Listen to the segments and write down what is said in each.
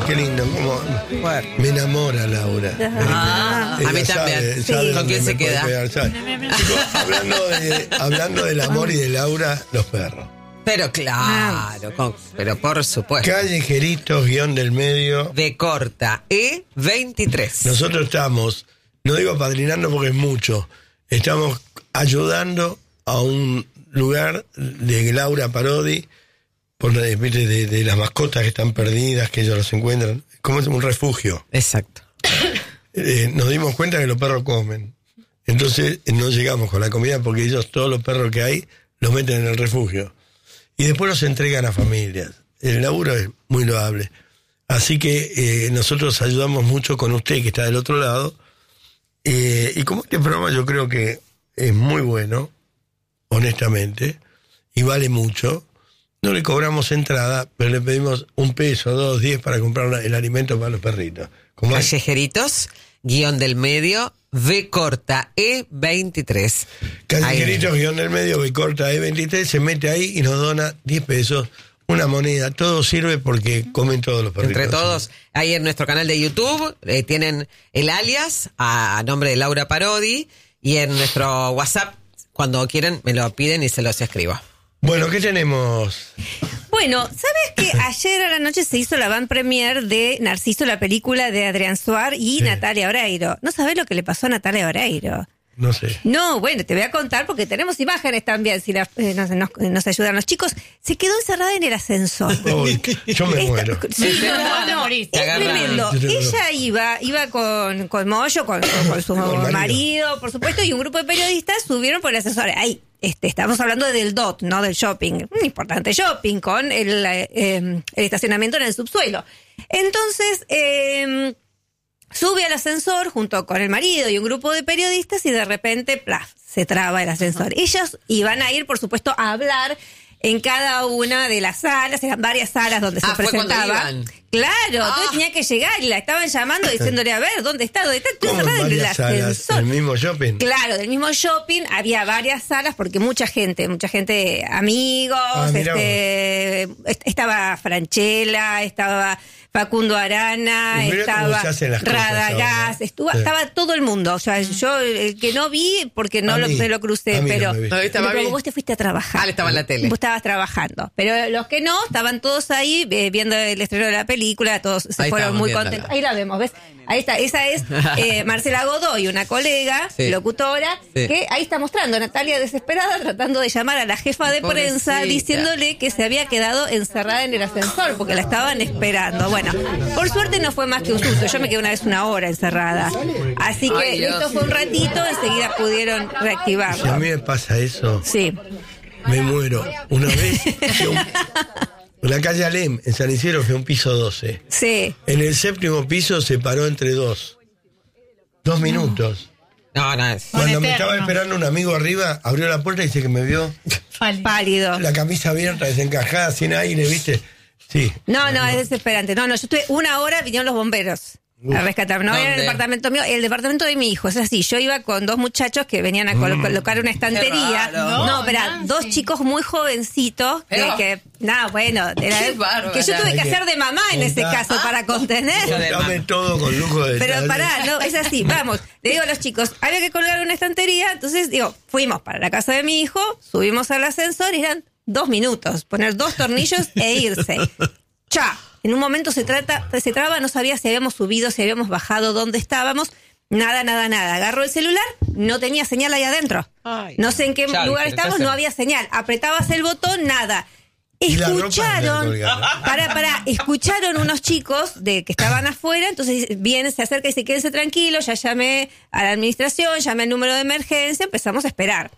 qué lindo, como me enamora Laura. A mí también. Sabe ¿Con quién se puede queda? pegar, chicos, hablando del amor y de Laura, los perros. Pero claro, pero por supuesto. Callejeritos, _ B corta, E23. Nosotros estamos, no digo padrinando porque es mucho, estamos ayudando a un lugar de Laura Parodi, por de las mascotas que están perdidas, que ellos los encuentran, como es un refugio. Exacto. Nos dimos cuenta que los perros comen. Entonces no llegamos con la comida porque ellos, todos los perros que hay, los meten en el refugio. Y después los entregan a familias. El laburo es muy loable. Así que nosotros ayudamos mucho con usted, que está del otro lado. Y como este programa yo creo que es muy bueno, honestamente, y vale mucho, no le cobramos entrada, pero le pedimos $1, $2, $10 para comprar el alimento para los perritos. Callejeritos, _ B corta, E23. Callejeritos, B corta, E23, se mete ahí y nos dona $10, una moneda. Todo sirve porque comen todos los perritos. Entre todos, ahí en nuestro canal de YouTube tienen el alias a nombre de Laura Parodi, y en nuestro WhatsApp, cuando quieren, me lo piden y se los escribo. Bueno, ¿qué tenemos? Bueno, ¿sabes que ayer a la noche se hizo la van premier de Narciso, la película de Adrián Suar y Natalia Oreiro? ¿No sabés lo que le pasó a Natalia Oreiro? No sé. No, bueno, te voy a contar porque tenemos imágenes también, si nos ayudan los chicos. Se quedó encerrada en el ascensor. Yo me muero. Sí, no, es tremendo. Ella iba con Moyo, con su marido, por supuesto, y un grupo de periodistas subieron por el ascensor. Ahí, estamos hablando del DOT, no del shopping. Un importante shopping, con el estacionamiento en el subsuelo. Entonces, sube al ascensor junto con el marido y un grupo de periodistas y de repente, ¡plaf!, se traba el ascensor. Ellos iban a ir, por supuesto, a hablar en cada una de las salas, eran varias salas donde se presentaba. Claro, entonces tenía que llegar y la estaban llamando diciéndole, a ver, ¿dónde está? ¿Cómo en varias salas? ¿Del mismo shopping? Claro, del mismo shopping había varias salas porque mucha gente, amigos, estaba Franchella, estaba Facundo Arana, estaba Radagás, estaba todo el mundo. O sea, yo el que no vi porque me lo crucé, pero vos te fuiste a trabajar. Estaba en la tele. Vos estabas trabajando. Pero los que no, estaban todos ahí viendo el estreno de la película, todos se fueron muy contentos. Ahí la vemos, ¿ves? Ahí está, esa es Marcela Godoy, una colega, locutora, que ahí está mostrando a Natalia desesperada tratando de llamar a la jefa de prensa diciéndole que se había quedado encerrada en el ascensor porque la estaban esperando. Bueno, por suerte no fue más que un susto. Yo me quedé una vez una hora encerrada. Así que esto fue un ratito, enseguida pudieron reactivarlo. Si a mí me pasa eso, sí, me muero. Una vez, en la calle Alem, en San Isidro, fue un piso 12. Sí. En el 7º piso se paró entre 2 minutos. Cuando me estaba esperando un amigo arriba, abrió la puerta y dice que me vio pálido, la camisa abierta, desencajada, sin aire, ¿viste? Sí. No, es desesperante. No, yo estuve una hora, vinieron los bomberos a rescatarme. No era el departamento mío, el departamento de mi hijo. Es así, yo iba con 2 muchachos que venían a colocar una estantería. No, pero 2 chicos muy jovencitos que yo tuve que hacer de mamá en ese caso para contener. Dame todo con lujo de Pero pará, no, es así, vamos. Le digo a los chicos, había que colgar una estantería, entonces fuimos para la casa de mi hijo, subimos al ascensor y eran 2 minutos, poner 2 tornillos e irse. En un momento se traba, no sabía si habíamos subido, si habíamos bajado, dónde estábamos. Nada. Agarró el celular, no tenía señal ahí adentro. No sé en qué lugar estábamos, no había señal. Apretabas el botón, nada. Escucharon, escucharon unos chicos que estaban afuera, entonces se acerca y dice, quédense tranquilos, ya llamé a la administración, llamé el número de emergencia, empezamos a esperar.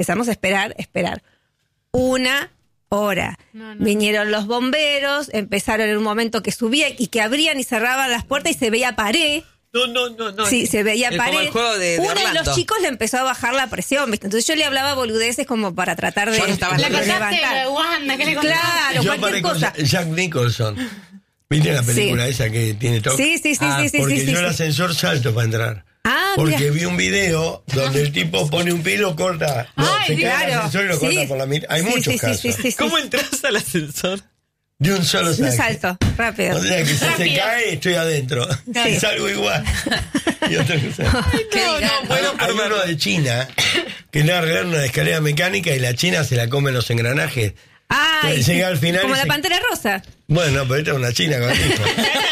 1 hora. Vinieron los bomberos, empezaron en un momento que subía y que abrían y cerraban las puertas y se veía pared. No. Sí, se veía pared. Como el juego de Uno Orlando. de los chicos le empezó a bajar la presión, ¿viste? Entonces yo le hablaba boludeces como para tratar de levantar. Claro, yo cualquier cosa. Jack Nicholson. ¿Viste la película esa que tiene todo? Sí. Porque yo el ascensor salto para entrar. Porque vi un video donde el tipo pone un pie y lo corta. Se queda en el ascensor y lo corta por la mitad. Hay muchos casos. ¿Cómo entras al ascensor? De un solo Un salto. salto, rápido. O sea que si se Rápido. cae, estoy adentro. Y salgo igual. Y otra cosa. Hay uno de China que le arreglaron una escalera mecánica y la China se la come los engranajes. Ay, Llega al final como y la se- Pantera Rosa. Bueno, pero esta es una China con hijo.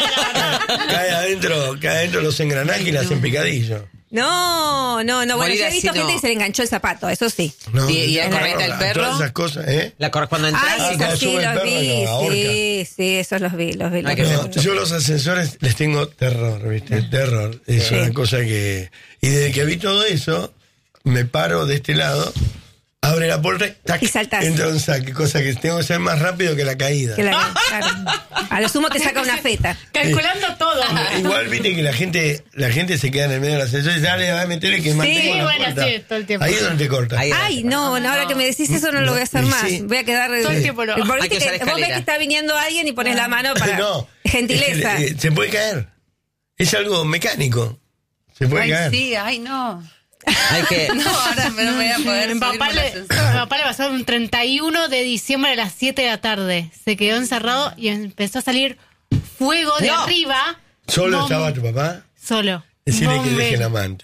cae adentro los engranajes y la hacen picadillo. No. Bueno, Morir yo he así visto gente no. que se le enganchó el zapato, eso sí. No, Y ya, la corriente del perro. Todas esas cosas, ¿eh? Cuando entras, Ay, cuando esos sí sube el los perro, vi. lo ahorca. Sí, esos los vi. Hay que No, yo los ascensores les tengo terror, ¿viste? Terror. Es Sí. una cosa que... Y desde que vi todo eso, me paro de este lado, abre la puerta tac, Y saltás. entra un saque, cosa que tengo que ser más rápido que la caída. Claro. A lo sumo te saca una feta. Calculando todo. Igual viste que la gente se queda en el medio del ascensor y dale, va a meterle que mantengo la bueno, puerta. sí, todo el tiempo. Ahí es donde te corta. Ahí- Ay, no, ahora que me decís eso no lo voy a hacer Y más. sí. Voy a quedar... Todo el tiempo no. Porque Hay que usar vos ves escalera. que está viniendo alguien y pones la mano para... No, Gentileza. es que se puede caer. Es algo mecánico. Se puede Ay, caer. sí, ay, no. Hay que... No, ahora no me voy a poder Mi subirme papá, al le, ascensor. mi papá le pasó un 31 de diciembre a las 7 de la tarde. Se quedó encerrado y empezó a salir fuego de No. arriba. ¿Solo Bom- estaba tu papá? Solo. Decirle que Bombe- dejen amante.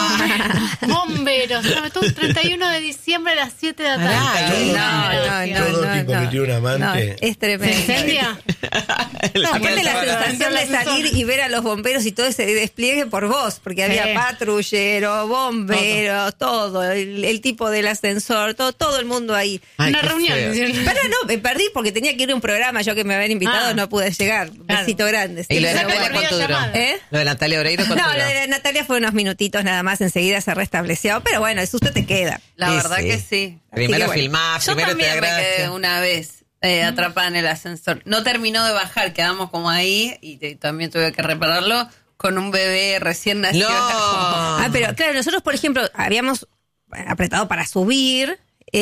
Bomberos. No, todo un 31 de diciembre a las 7 de la tarde. Ay, Todo tipo que tiene un amante. Es ¿Se tremendo. incendia? Aparte la sensación de Entra al salir y ver a los bomberos y todo ese despliegue por vos, porque había Sí. patrullero, bombero, todo, el tipo del ascensor, todo el mundo ahí. Ay, Una qué reunión. feo. Pero no, me perdí porque tenía que ir a un programa, yo que me habían invitado Ah. no pude llegar. Claro. Besito grande. ¿Y lo de Pero Saca Natalia por cuánto duró? videollamada. ¿Eh? Lo de Natalia Oreiro, ¿cuánto No, duró? lo de Natalia fue unos minutitos nada más, enseguida se restableció, pero bueno, eso usted te queda. La Sí, verdad sí. que sí. Primero Así que filmás, Yo primero te da también me quedé gracia. una vez atrapada en el ascensor. No terminó de bajar, quedamos como ahí y también tuve que repararlo con un bebé recién nacido. No. Ah, pero claro, nosotros, por ejemplo, habíamos apretado para subir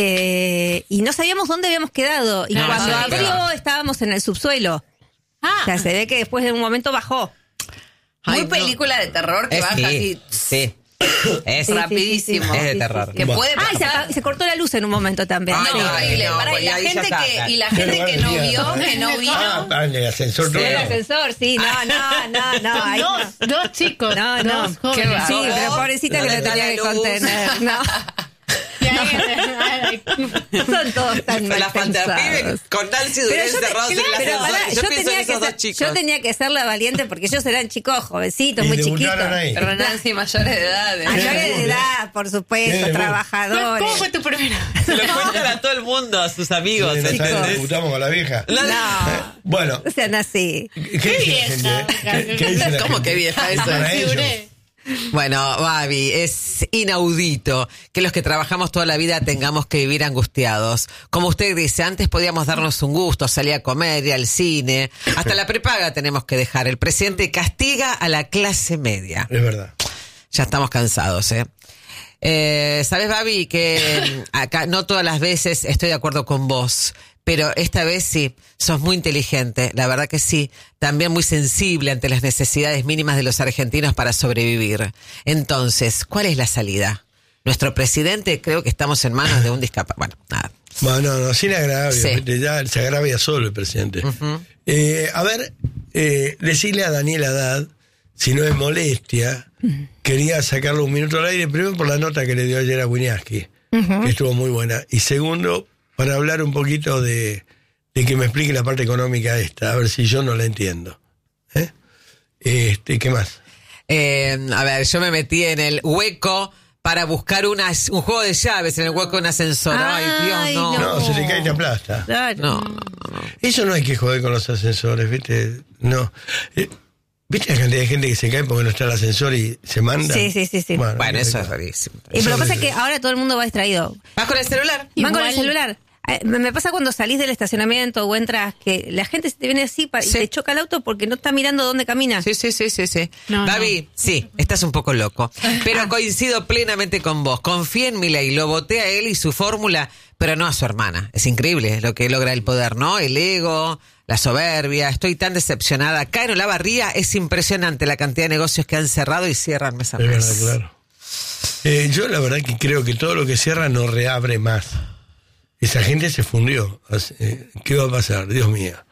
y no sabíamos dónde habíamos quedado. Y No, cuando sí, abrió, claro. estábamos en el subsuelo. Ah, O sea, se ve que después de un momento bajó. Muy Ay, no. película de terror que Es- baja sí, así sí. Es Sí, sí, rapidísimo. Es de terror. Que Bueno. puede Ah, y pasar. se cortó la luz en un momento también. Ay, Sí. no, Horrible. no, Pará, pues y la ahí ya gente está, que, claro. y la Qué gente lugar que no de vio, mierda. que no vino. Ah, en el ascensor todo. El ascensor, sí, no. Ahí no. dos chicos. No. Dos jóvenes. Sí, bárbaro. pero pobrecita que ¿Dónde lo está tenía la que luz? contener. No, Y ahí- son todos tan mal La pensados. fantasía con Nancy Durán Pero yo, encerrados en el pero ascensor. pará, Yo pienso en esos dos yo chicos. tenía que ser la valiente porque ellos eran chicos jovencitos, Y muy chiquitos. debutaron ahí. Pero Nancy, mayores de edad. Mayores de edad, por supuesto, Qué trabajadores. ¿Cómo fue tu primera? Se lo cuentan a todo el mundo, a sus amigos, Sí, no saben, ¿entendés? debutamos con la vieja. No, Bueno, no sean así. ¿qué dice la gente? ¿Qué dice la ¿Cómo gente? que vieja eso? Para ellos. Figuré. Bueno, Babi, es inaudito que los que trabajamos toda la vida tengamos que vivir angustiados. Como usted dice, antes podíamos darnos un gusto, salir a comer, ir al cine. Hasta la prepaga tenemos que dejar. El presidente castiga a la clase media. Es verdad. Ya estamos cansados, ¿eh? ¿Sabes, Babi, que acá no todas las veces estoy de acuerdo con vos, pero esta vez sí, sos muy inteligente, la verdad que sí, también muy sensible ante las necesidades mínimas de los argentinos para sobrevivir. Entonces, ¿cuál es la salida? Nuestro presidente, creo que estamos en manos de un discapacitado. Bueno, nada. Bueno, no, sin agravio. Sí. ¿viste? Ya se agravia solo el presidente. A ver, decirle a Daniel Haddad, si no es molestia, quería sacarle un minuto al aire, primero por la nota que le dio ayer a Winiarski, que estuvo muy buena. Y segundo, para hablar un poquito de que me explique la parte económica esta, a ver si yo no la entiendo. ¿Qué más? A ver, yo me metí en el hueco para buscar un juego de llaves en el hueco de un ascensor. Ay, Dios, Ay, no. No, se le cae y te aplasta. Claro. No. Eso no hay que joder con los ascensores, ¿viste? No. ¿Viste la cantidad de gente que se cae porque no está el ascensor y se manda? Sí. Bueno, eso es rarísimo. Y pero lo que pasa es que ahora todo el mundo va distraído. ¿Vas con el celular? Van con Igual- el celular. Me pasa cuando salís del estacionamiento o entras que la gente se te viene así y Sí. te choca el auto porque no está mirando dónde camina. Sí. No, Babi, sí, estás un poco loco. Pero coincido plenamente con vos. Confía en Milei, lo voté a él y su fórmula, pero no a su hermana. Es increíble lo que logra el poder, ¿no? El ego, la soberbia. Estoy tan decepcionada. Acá en Olavarría es impresionante la cantidad de negocios que han cerrado y cierran mes a Es mes. verdad, claro. Yo la verdad que creo que todo lo que cierra no reabre más. Esa gente se fundió. ¿Qué va a pasar? Dios mío.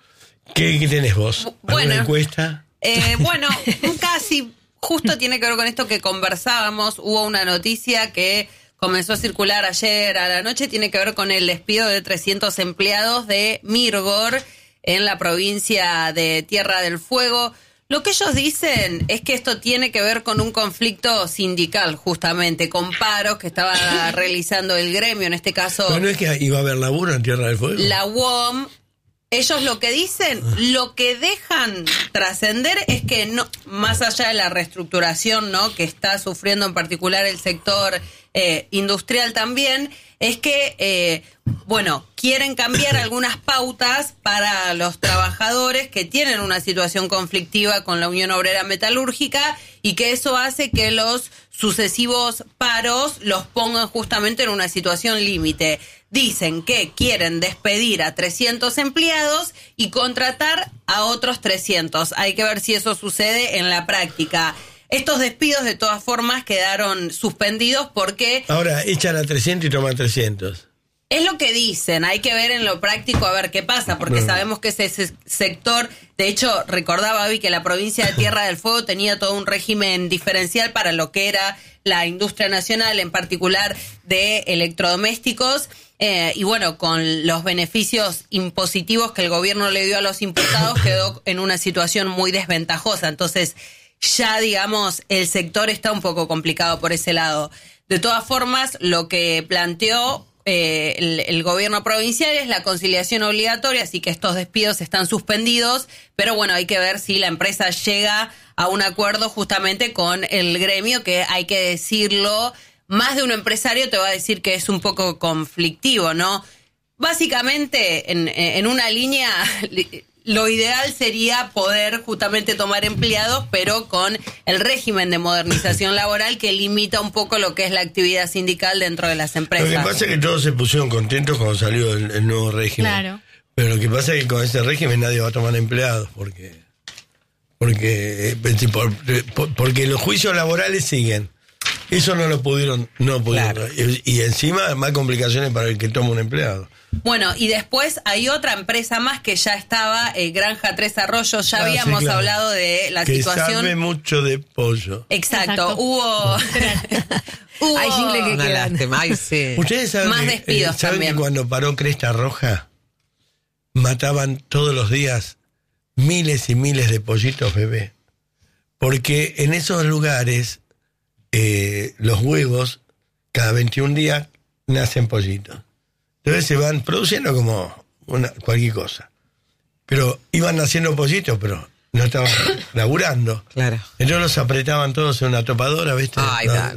¿Qué tenés vos? Bueno. ¿Alguna encuesta? Bueno, casi justo tiene que ver con esto que conversábamos. Hubo una noticia que comenzó a circular ayer a la noche, tiene que ver con el despido de 300 empleados de Mirgor en la provincia de Tierra del Fuego. Lo que ellos dicen es que esto tiene que ver con un conflicto sindical, justamente, con paros que estaba realizando el gremio, en este caso... ¿Pero no es que iba a haber laburo en Tierra del Fuego? La UOM. Ellos lo que dicen, lo que dejan trascender es que no, más allá de la reestructuración, ¿no?, que está sufriendo en particular el sector industrial también, es que, quieren cambiar algunas pautas para los trabajadores que tienen una situación conflictiva con la Unión Obrera Metalúrgica y que eso hace que los sucesivos paros los pongan justamente en una situación límite. Dicen que quieren despedir a 300 empleados y contratar a otros 300. Hay que ver si eso sucede en la práctica. Estos despidos, de todas formas, quedaron suspendidos porque... Ahora, echan a 300 y toman 300. Es lo que dicen, hay que ver en lo práctico a ver qué pasa, porque sabemos que ese sector, de hecho, recordaba hoy que la provincia de Tierra del Fuego tenía todo un régimen diferencial para lo que era la industria nacional, en particular de electrodomésticos, y bueno, con los beneficios impositivos que el gobierno le dio a los importados, quedó en una situación muy desventajosa. Entonces, ya digamos, el sector está un poco complicado por ese lado. De todas formas, lo que planteó el gobierno provincial es la conciliación obligatoria, así que estos despidos están suspendidos, pero bueno, hay que ver si la empresa llega a un acuerdo justamente con el gremio, que hay que decirlo, más de un empresario te va a decir que es un poco conflictivo, ¿no? Básicamente, en una línea... Lo ideal sería poder justamente tomar empleados, pero con el régimen de modernización laboral que limita un poco lo que es la actividad sindical dentro de las empresas. Lo que pasa es que todos se pusieron contentos cuando salió el nuevo régimen. Claro. Pero lo que pasa es que con ese régimen nadie va a tomar empleados porque los juicios laborales siguen. Eso no pudieron. Claro. Y encima más complicaciones para el que toma un empleado. Bueno, y después hay otra empresa más que ya estaba, Granja Tres Arroyos, ya habíamos hablado de la situación. Que sabe mucho de pollo. Exacto. Hubo Hay jingle que Una quedan. lástima. Ay, sí. Ustedes saben Más despidos ¿saben también. que cuando paró Cresta Roja mataban todos los días miles y miles de pollitos bebé? Porque en esos lugares los huevos cada 21 días nacen pollitos. Entonces se van produciendo como cualquier cosa. Pero iban naciendo pollitos, pero no estaban laburando. Claro. Entonces los apretaban todos en una topadora, ¿viste? Ay, dale.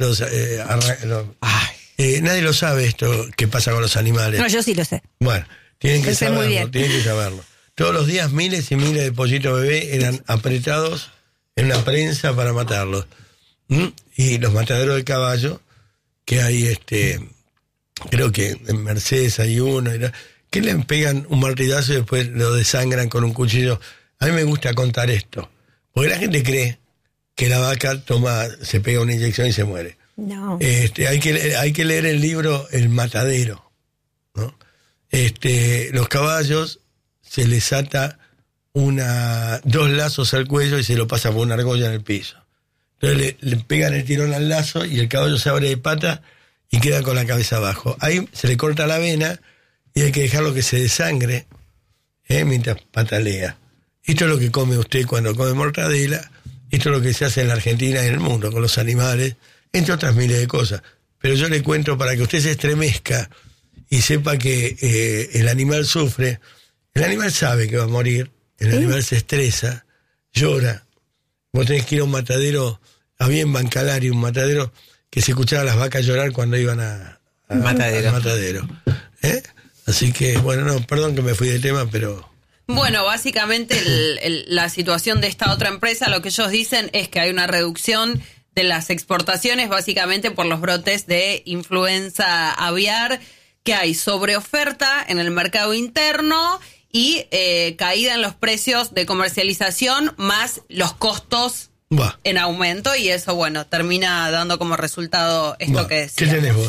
Nadie lo sabe esto que pasa con los animales. No, yo sí lo sé. Bueno, tienen que Lo sé muy saberlo, bien. tienen que saberlo. Todos los días miles y miles de pollitos bebé eran apretados en una prensa para matarlos. Y los mataderos de caballo, que hay creo que en Mercedes hay uno, que le pegan un martillazo y después lo desangran con un cuchillo. A mí me gusta contar esto, porque la gente cree que la vaca se pega una inyección y se muere. No. Hay que leer el libro El Matadero, ¿no? Los caballos se les ata 2 lazos al cuello y se lo pasa por una argolla en el piso. Entonces le pegan el tirón al lazo y el caballo se abre de pata y queda con la cabeza abajo. Ahí se le corta la vena y hay que dejarlo que se desangre mientras patalea. Esto es lo que come usted cuando come mortadela. Esto es lo que se hace en la Argentina y en el mundo con los animales, entre otras miles de cosas. Pero yo le cuento para que usted se estremezca y sepa que el animal sufre. El animal sabe que va a morir. El animal se estresa, llora. Vos tenés que ir a un matadero, había en Bancalari un matadero que se escuchaba a las vacas llorar cuando iban al matadero. Así que, bueno, no, perdón que me fui de tema, pero... Bueno, básicamente la situación de esta otra empresa, lo que ellos dicen es que hay una reducción de las exportaciones, básicamente por los brotes de influenza aviar, que hay sobreoferta en el mercado interno y caída en los precios de comercialización, más los costos en aumento, y eso, bueno, termina dando como resultado esto que decía. ¿Qué tenés vos?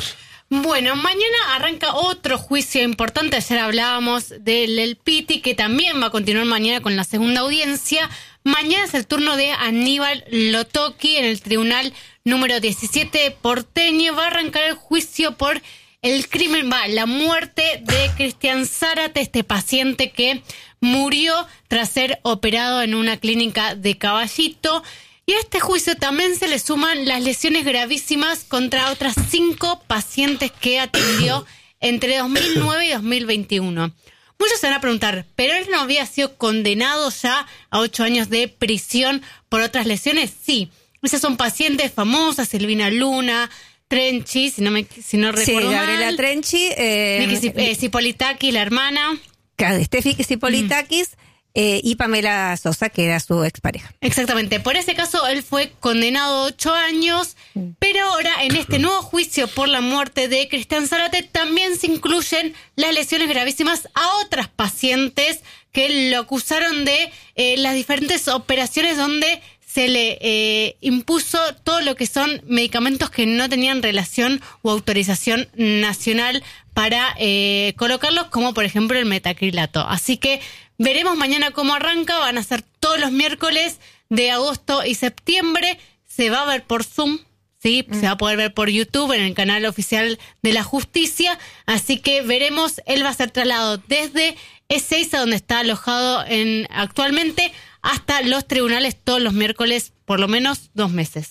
Bueno, mañana arranca otro juicio importante. Ayer hablábamos del Piti, que también va a continuar mañana con la segunda audiencia. Mañana es el turno de Aníbal Lotoki en el tribunal número 17 porteño. Va a arrancar el juicio por el crimen, la muerte de Cristian Zárate, este paciente que murió tras ser operado en una clínica de Caballito. Y a este juicio también se le suman las lesiones gravísimas contra otras 5 pacientes que atendió entre 2009 y 2021. Muchos se van a preguntar, ¿pero él no había sido condenado ya a 8 años de prisión por otras lesiones? Sí, esas son pacientes famosas, Silvina Luna, Trenchi, si no recuerdo mal. Gabriela Trenchi. Vicky Cipolitakis, la hermana. Steffi Cipolitakis. Y Pamela Sosa, que era su expareja. Exactamente. Por ese caso, él fue condenado a 8 años, pero ahora en este nuevo juicio por la muerte de Cristian Zárate también se incluyen las lesiones gravísimas a otras pacientes que lo acusaron de las diferentes operaciones donde se le impuso todo lo que son medicamentos que no tenían relación o autorización nacional para colocarlos, como por ejemplo el metacrilato. Así que veremos mañana cómo arranca. Van a ser todos los miércoles de agosto y septiembre. Se va a ver por Zoom, ¿sí? Se va a poder ver por YouTube en el canal oficial de la justicia. Así que veremos. Él va a ser trasladado desde Ezeiza, donde está alojado actualmente, hasta los tribunales todos los miércoles, por lo menos 2 meses.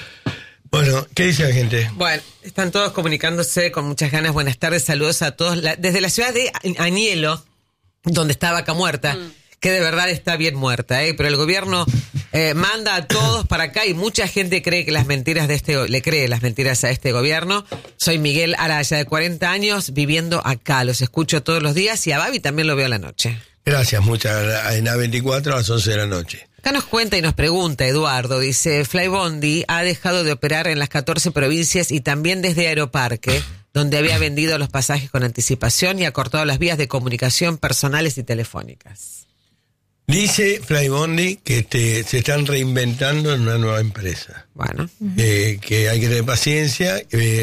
Bueno, ¿qué dice la gente? Bueno, están todos comunicándose con muchas ganas. Buenas tardes, saludos a todos. Desde la ciudad de Anielo, donde está Vaca Muerta, que de verdad está bien muerta, pero el gobierno manda a todos para acá y mucha gente cree que le cree las mentiras a este gobierno. Soy Miguel Araya, de 40 años, viviendo acá. Los escucho todos los días y a Babi también lo veo a la noche. Gracias, muchas. En A24 a las 11 de la noche. Acá nos cuenta y nos pregunta Eduardo, dice, Flybondi ha dejado de operar en las 14 provincias y también desde Aeroparque, donde había vendido los pasajes con anticipación y ha cortado las vías de comunicación personales y telefónicas. Dice Flybondi que se están reinventando en una nueva empresa. Bueno. Que hay que tener paciencia.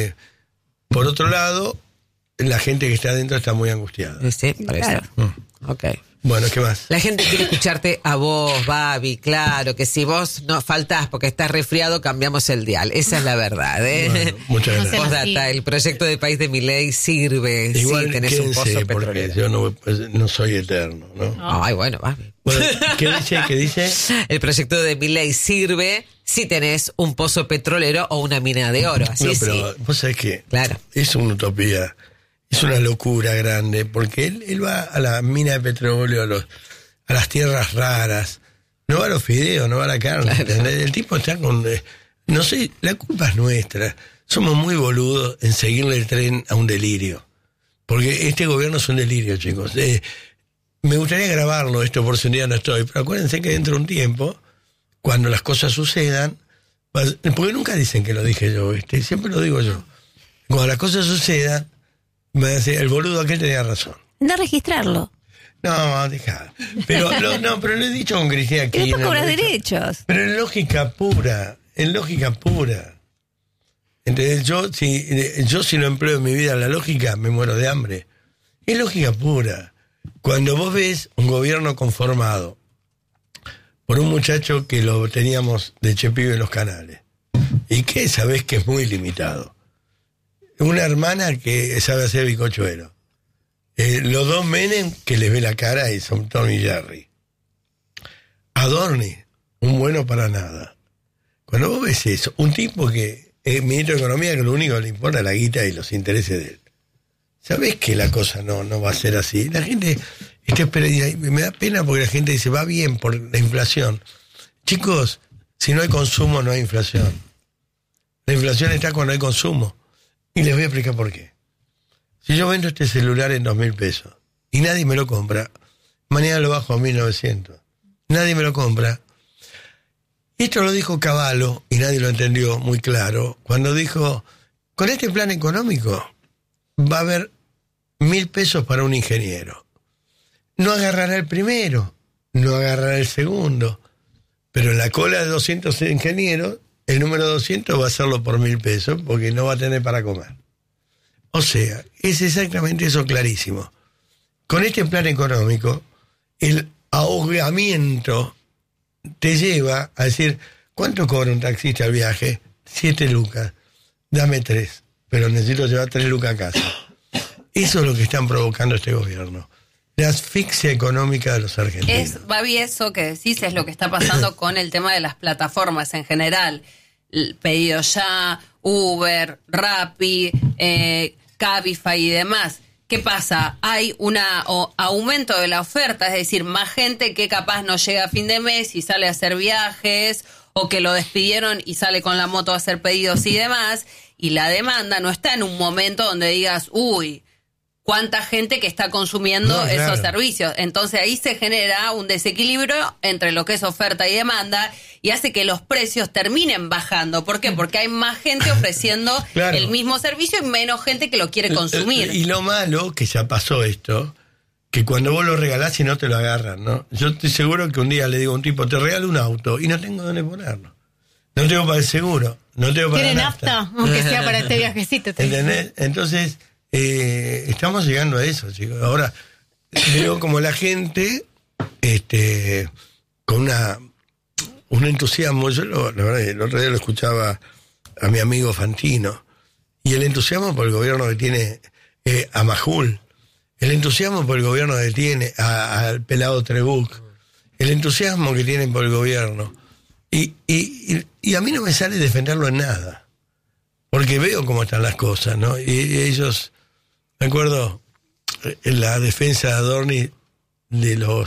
Por otro lado, la gente que está adentro está muy angustiada. Sí, por eso. Claro. Ok. Bueno, ¿qué más? La gente quiere escucharte a vos, Babi, claro, que si vos no faltás porque estás resfriado, cambiamos el dial. Esa es la verdad, Bueno, muchas gracias. Postdata, el proyecto de País de Milei sirve. Igual sí, tenés un pozo porque petrolero. yo no soy eterno, ¿no? Ay, bueno, Babi. Bueno, ¿qué dice? El proyecto de Milei sirve si tenés un pozo petrolero o una mina de oro, así No, sí. pero vos sabés que Claro. es una utopía. Es una locura grande, porque él va a la mina de petróleo, a las tierras raras, no va a los fideos, no va a la carne. Claro. El tipo está con... no sé, la culpa es nuestra. Somos muy boludos en seguirle el tren a un delirio. Porque este gobierno es un delirio, chicos. Me gustaría grabarlo esto por si un día no estoy, pero acuérdense que dentro de un tiempo, cuando las cosas sucedan, porque nunca dicen que lo dije yo, siempre lo digo yo. Cuando las cosas sucedan, me dice, el boludo aquel tenía razón. Anda a registrarlo. No, deja. Pero pero lo he dicho con Cristina aquí. Y después cobras derechos. Pero en lógica pura. Entonces yo si no empleo en mi vida la lógica, me muero de hambre. Es lógica pura. Cuando vos ves un gobierno conformado por un muchacho que lo teníamos de chepibe en los canales, y que sabés que es muy limitado, una hermana que sabe hacer bizcochuelo, los 2 Menem que les ve la cara y son Tom y Jerry, Adorni, un bueno para nada. Cuando vos ves eso, un tipo que es ministro de Economía, que lo único que le importa es la guita y los intereses de él, sabés que la cosa no va a ser así. La gente está esperando, y me da pena porque la gente dice, va bien por la inflación. Chicos, si no hay consumo, no hay inflación. La inflación está cuando hay consumo. Y les voy a explicar por qué. Si yo vendo este celular en 2.000 pesos y nadie me lo compra, mañana lo bajo a 1.900. Nadie me lo compra. Esto lo dijo Cavallo, y nadie lo entendió muy claro, cuando dijo, con este plan económico va a haber 1.000 pesos para un ingeniero. No agarrará el primero, no agarrará el segundo, pero en la cola de 200 ingenieros, el número 200 va a hacerlo por 1.000 pesos porque no va a tener para comer. O sea, es exactamente eso clarísimo. Con este plan económico, el ahogamiento te lleva a decir, ¿cuánto cobra un taxista al viaje? 7 lucas. Dame 3, pero necesito llevar 3 lucas a casa. Eso es lo que están provocando este gobierno. La asfixia económica de los argentinos. Babi, eso que decís es lo que está pasando con el tema de las plataformas en general. Pedido Ya, Uber, Rappi, Cabify y demás. ¿Qué pasa? Hay un aumento de la oferta, es decir, más gente que capaz no llega a fin de mes y sale a hacer viajes, o que lo despidieron y sale con la moto a hacer pedidos y demás, y la demanda no está en un momento donde digas, uy, cuánta gente que está consumiendo esos servicios. Entonces ahí se genera un desequilibrio entre lo que es oferta y demanda y hace que los precios terminen bajando. ¿Por qué? Porque hay más gente ofreciendo el mismo servicio y menos gente que lo quiere consumir. Y lo malo, que ya pasó esto, que cuando vos lo regalás y no te lo agarran, ¿no? Yo estoy seguro que un día le digo a un tipo, te regalo un auto y no tengo dónde ponerlo. No tengo para el seguro, no tengo para la nafta. Aunque sea para este viajecito. ¿Entendés? Entonces, estamos llegando a eso, chicos. Ahora, veo como la gente, con un entusiasmo. Yo, la verdad, el otro día lo escuchaba a mi amigo Fantino, y el entusiasmo por el gobierno que tiene a Majul, el entusiasmo por el gobierno que tiene al pelado Trebuch, el entusiasmo que tienen por el gobierno. Y a mí no me sale defenderlo en nada, porque veo cómo están las cosas, ¿no? Y ellos, me acuerdo, en la defensa de Adorni de los